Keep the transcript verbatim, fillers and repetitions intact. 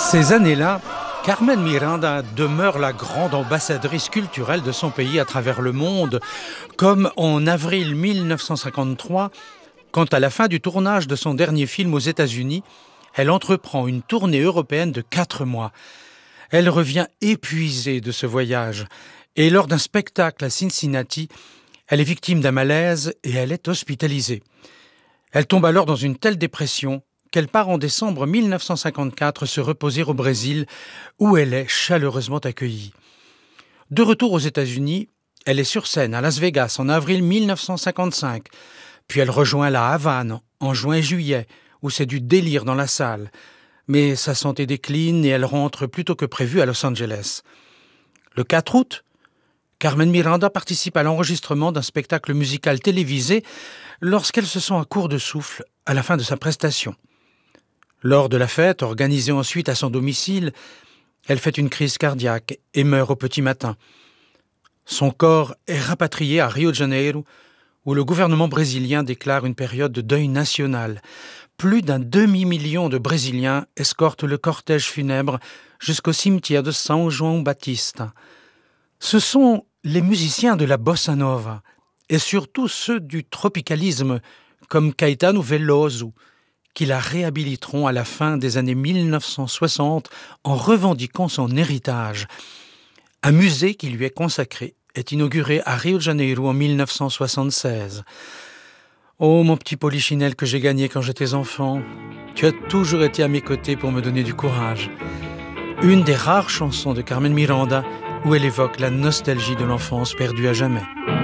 Ces années-là, Carmen Miranda demeure la grande ambassadrice culturelle de son pays à travers le monde, comme en avril mille neuf cent cinquante-trois, quand à la fin du tournage de son dernier film aux États-Unis, elle entreprend une tournée européenne de quatre mois. Elle revient épuisée de ce voyage, et lors d'un spectacle à Cincinnati, elle est victime d'un malaise et elle est hospitalisée. Elle tombe alors dans une telle dépression qu'elle part en décembre mille neuf cent cinquante-quatre se reposer au Brésil, où elle est chaleureusement accueillie. De retour aux États-Unis, elle est sur scène à Las Vegas en avril mille neuf cent cinquante-cinq, puis elle rejoint la Havane en juin et juillet, où c'est du délire dans la salle. Mais sa santé décline et elle rentre plus tôt que prévu à Los Angeles. Le quatre août, Carmen Miranda participe à l'enregistrement d'un spectacle musical télévisé lorsqu'elle se sent à court de souffle à la fin de sa prestation. Lors de la fête, organisée ensuite à son domicile, elle fait une crise cardiaque et meurt au petit matin. Son corps est rapatrié à Rio de Janeiro, où le gouvernement brésilien déclare une période de deuil national. Plus d'un demi-million de Brésiliens escortent le cortège funèbre jusqu'au cimetière de São João Batista. Ce sont les musiciens de la bossa nova, et surtout ceux du tropicalisme, comme Caetano Veloso, qui la réhabiliteront à la fin des années mille neuf cent soixante en revendiquant son héritage. Un musée qui lui est consacré est inauguré à Rio de Janeiro en mille neuf cent soixante-seize. Oh, mon petit polichinelle que j'ai gagné quand j'étais enfant, tu as toujours été à mes côtés pour me donner du courage. Une des rares chansons de Carmen Miranda où elle évoque la nostalgie de l'enfance perdue à jamais.